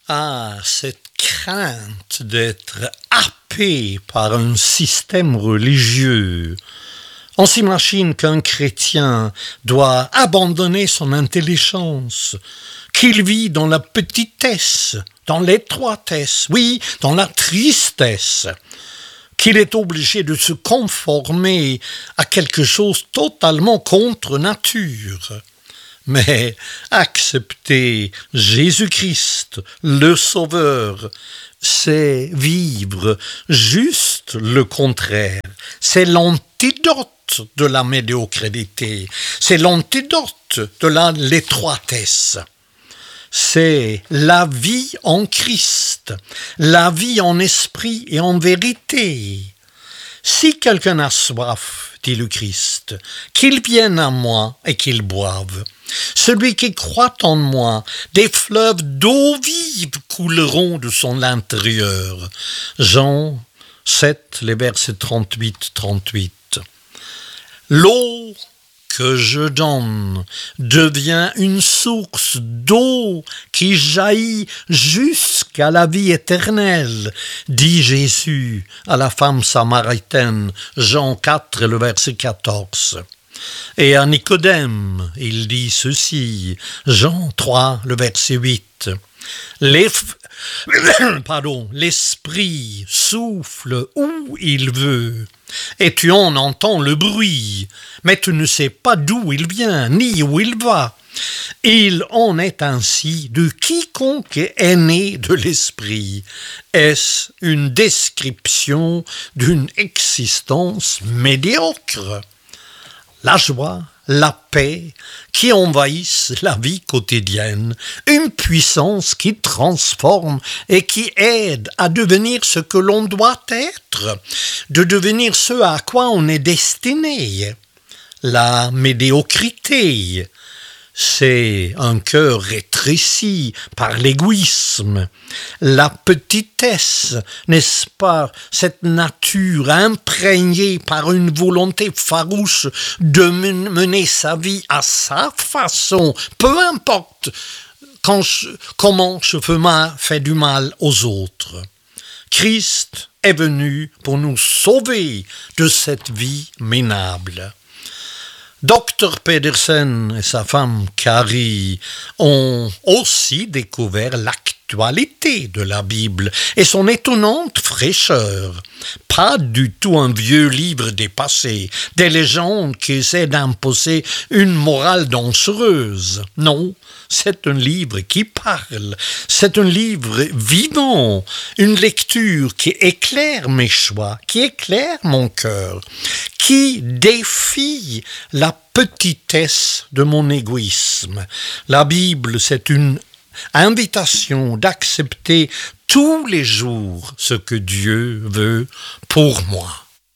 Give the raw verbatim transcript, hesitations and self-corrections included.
Ah, cette crainte d'être happé par un système religieux. On s'imagine qu'un chrétien doit abandonner son intelligence, qu'il vit dans la petitesse, dans l'étroitesse, oui, dans la tristesse, qu'il est obligé de se conformer à quelque chose totalement contre nature. Mais accepter Jésus-Christ, le Sauveur, c'est vivre juste le contraire. C'est l'antidote de la médiocrité. C'est l'antidote de la, l'étroitesse. C'est la vie en Christ, la vie en esprit et en vérité. Si quelqu'un a soif, dit le Christ, qu'il vienne à moi et qu'il boive. Celui qui croit en moi, des fleuves d'eau vive couleront de son intérieur. Jean sept, les versets trente-huit trente-huit. L'eau que je donne devient une source d'eau qui jaillit jusqu'à la vie éternelle, dit Jésus à la femme samaritaine, Jean quatre, le verset quatorze. Et à Nicodème, il dit ceci, Jean trois, le verset huit. Les, pardon, l'esprit souffle où il veut, et tu en entends le bruit, mais tu ne sais pas d'où il vient, ni où il va. Il en est ainsi de quiconque est né de l'esprit. Est-ce une description d'une existence médiocre? La joie, la paix qui envahissent la vie quotidienne, une puissance qui transforme et qui aide à devenir ce que l'on doit être, de devenir ce à quoi on est destiné. La médiocrité, c'est un cœur rétréci par l'égoïsme. La petitesse, n'est-ce pas, cette nature imprégnée par une volonté farouche de mener sa vie à sa façon, peu importe quand je, comment je fais du mal aux autres. Christ est venu pour nous sauver de cette vie minable. Docteur Pedersen et sa femme Carrie ont aussi découvert l'actualité de la Bible et son étonnante fraîcheur. Pas du tout un vieux livre dépassé, des légendes qui essaient d'imposer une morale dangereuse. Non, c'est un livre qui parle, c'est un livre vivant, une lecture qui éclaire mes choix, qui éclaire mon cœur, qui défie la petitesse de mon égoïsme. La Bible, c'est une invitation d'accepter tous les jours ce que Dieu veut pour moi.